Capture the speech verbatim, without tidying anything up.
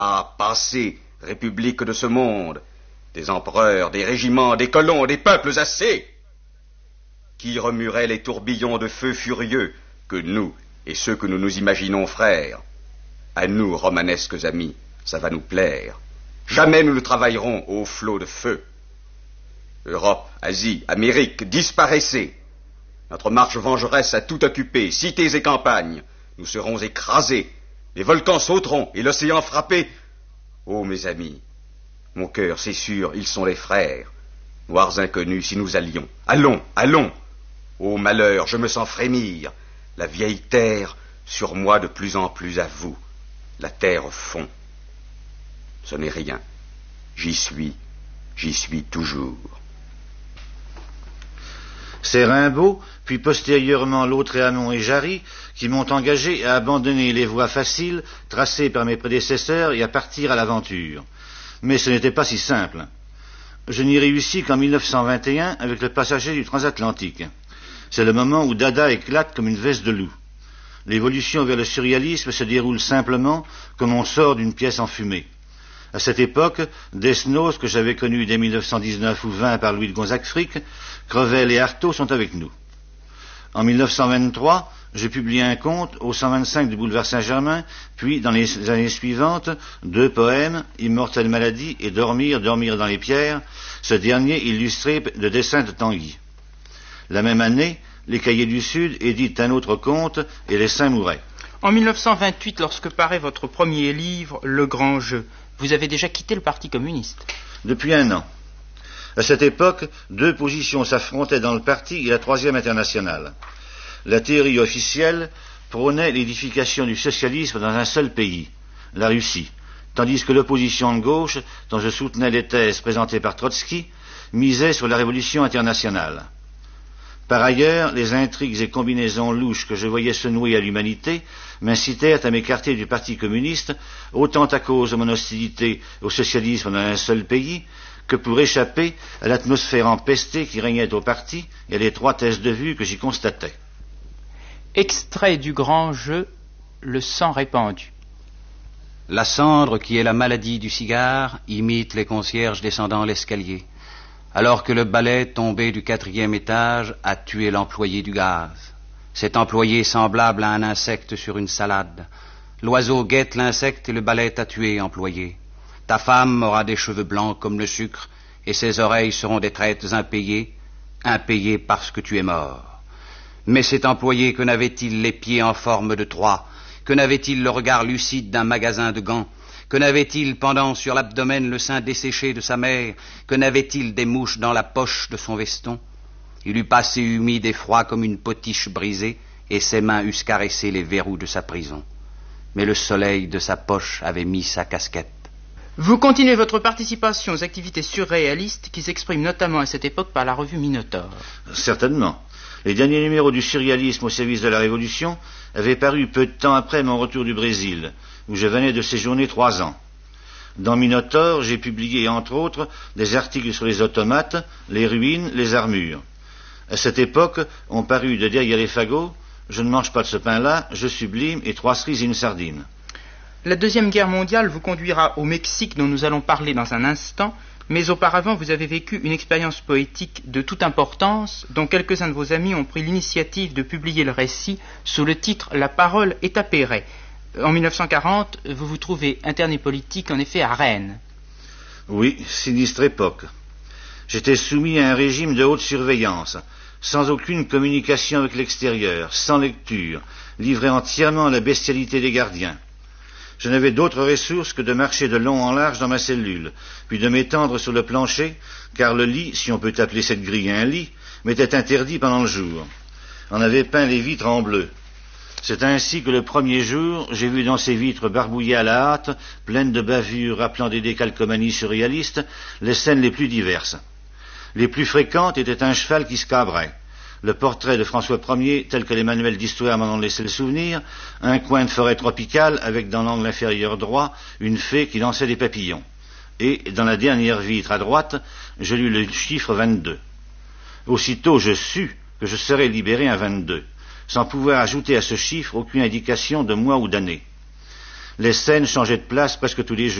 Ah, passez, république de ce monde, des empereurs, des régiments, des colons, des peuples assez! Qui remuerait les tourbillons de feu furieux que nous et ceux que nous nous imaginons frères? À nous, romanesques amis, ça va nous plaire. Jamais nous ne travaillerons au flot de feu. Europe, Asie, Amérique, disparaissez. Notre marche vengeresse a tout occupé, cités et campagnes. Nous serons écrasés, les volcans sauteront et l'océan frappé. Oh, mes amis, mon cœur, c'est sûr, ils sont les frères. Noirs inconnus, si nous allions. Allons, allons. Ô malheur, je me sens frémir. La vieille terre, sur moi de plus en plus à vous. La terre fond. Ce n'est rien. J'y suis, j'y suis toujours. C'est Rimbaud, puis postérieurement Lautréamont et Jarry, qui m'ont engagé à abandonner les voies faciles tracées par mes prédécesseurs et à partir à l'aventure. Mais ce n'était pas si simple. Je n'y réussis qu'en mille neuf cent vingt et un avec le passager du transatlantique. C'est le moment où Dada éclate comme une veste de loup. L'évolution vers le surréalisme se déroule simplement comme on sort d'une pièce enfumée. À cette époque, Desnos, que j'avais connu dès mille neuf cent dix-neuf ou vingt par Louis de Gonzague-Frick, Crevel et Artaud sont avec nous. En mille neuf cent vingt-trois, j'ai publié un conte au cent vingt-cinq du boulevard Saint-Germain, puis, dans les années suivantes, deux poèmes, Immortelle maladie et Dormir, dormir dans les pierres, ce dernier illustré de dessins de Tanguy. La même année, les Cahiers du Sud éditent un autre conte et les Saint-Mouret. En mille neuf cent vingt-huit, lorsque paraît votre premier livre, Le Grand Jeu, vous avez déjà quitté le Parti communiste. Depuis un an. À cette époque, deux positions s'affrontaient dans le parti et la Troisième Internationale. La théorie officielle prônait l'édification du socialisme dans un seul pays, la Russie, tandis que l'opposition de gauche, dont je soutenais les thèses présentées par Trotsky, misait sur la révolution internationale. Par ailleurs, les intrigues et combinaisons louches que je voyais se nouer à l'humanité m'incitèrent à m'écarter du Parti communiste, autant à cause de mon hostilité au socialisme dans un seul pays, que pour échapper à l'atmosphère empestée qui régnait au parti et à l'étroitesse de vue que j'y constatais. Extrait du Grand Jeu, Le sang répandu. La cendre, qui est la maladie du cigare, imite les concierges descendant l'escalier, alors que le balai tombé du quatrième étage a tué l'employé du gaz. Cet employé semblable à un insecte sur une salade. L'oiseau guette l'insecte et le balai t'a tué, employé. Ta femme aura des cheveux blancs comme le sucre et ses oreilles seront des traites impayées, impayées parce que tu es mort. Mais cet employé, que n'avait-il les pieds en forme de Troie? Que n'avait-il le regard lucide d'un magasin de gants? Que n'avait-il pendant sur l'abdomen le sein desséché de sa mère? Que n'avait-il des mouches dans la poche de son veston? Il eût passé humide et froid comme une potiche brisée, et ses mains eussent caressé les verrous de sa prison. Mais le soleil de sa poche avait mis sa casquette. Vous continuez votre participation aux activités surréalistes qui s'expriment notamment à cette époque par la revue Minotaure. Certainement. Les derniers numéros du surréalisme au service de la Révolution avaient paru peu de temps après mon retour du Brésil, où je venais de séjourner trois ans. Dans Minotaure, j'ai publié, entre autres, des articles sur les automates, les ruines, les armures. À cette époque, ont paru de Derrière les fagots, Je ne mange pas de ce pain-là, Je sublime et Trois cerises et une sardine. La Deuxième Guerre mondiale vous conduira au Mexique, dont nous allons parler dans un instant, mais auparavant vous avez vécu une expérience poétique de toute importance, dont quelques-uns de vos amis ont pris l'initiative de publier le récit sous le titre « La parole est à Perret ». En mille neuf cent quarante, vous vous trouvez interné politique en effet à Rennes. Oui, sinistre époque. J'étais soumis à un régime de haute surveillance, sans aucune communication avec l'extérieur, sans lecture, livré entièrement à la bestialité des gardiens. Je n'avais d'autre ressource que de marcher de long en large dans ma cellule, puis de m'étendre sur le plancher, car le lit, si on peut appeler cette grille un lit, m'était interdit pendant le jour. On avait peint les vitres en bleu. C'est ainsi que le premier jour, j'ai vu dans ces vitres barbouillées à la hâte, pleines de bavures rappelant des décalcomanies surréalistes, les scènes les plus diverses. Les plus fréquentes étaient un cheval qui se cabrait, le portrait de François Ier tel que les manuels d'histoire m'en ont laissé le souvenir, un coin de forêt tropicale avec dans l'angle inférieur droit une fée qui lançait des papillons. Et dans la dernière vitre à droite, je lus le chiffre vingt-deux. Aussitôt je sus que je serais libéré un vingt-deux, sans pouvoir ajouter à ce chiffre aucune indication de mois ou d'année. Les scènes changeaient de place presque tous les jours.